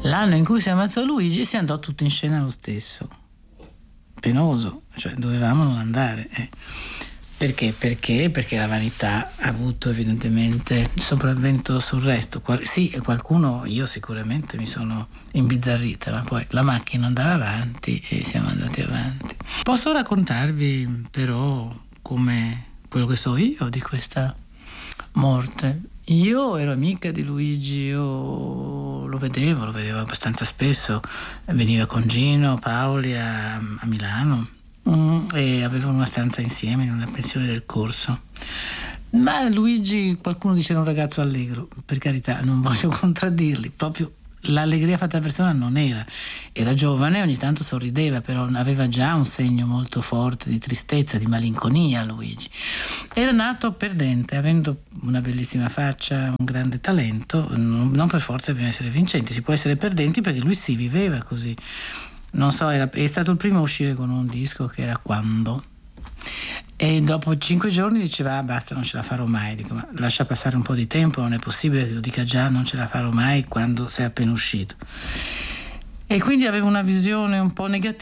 L'anno in cui si ammazzò Luigi si andò tutto in scena lo stesso. Penoso, cioè dovevamo non andare. Perché? Perché la vanità ha avuto evidentemente il sopravvento sul resto. Sì, qualcuno, io sicuramente mi sono imbizzarrita, ma poi la macchina andava avanti e siamo andati avanti. Posso raccontarvi però come quello che so io di questa morte. Io ero amica di Luigi, io lo vedevo abbastanza spesso, veniva con Gino Paoli a Milano. E avevano una stanza insieme in una pensione del corso. Ma Luigi, qualcuno dice, era un ragazzo allegro, per carità, non voglio contraddirli, proprio l'allegria fatta persona non era giovane, ogni tanto sorrideva, però aveva già un segno molto forte di tristezza, di malinconia. Luigi era nato perdente, avendo una bellissima faccia, un grande talento, non per forza bisogna essere vincenti, si può essere perdenti, perché lui si viveva così. Non so, è stato il primo a uscire con un disco che era Quando, e dopo 5 giorni diceva basta, non ce la farò mai. Dico, ma lascia passare un po' di tempo, non è possibile che lo dica già non ce la farò mai quando sei appena uscito. E quindi avevo una visione un po' negativa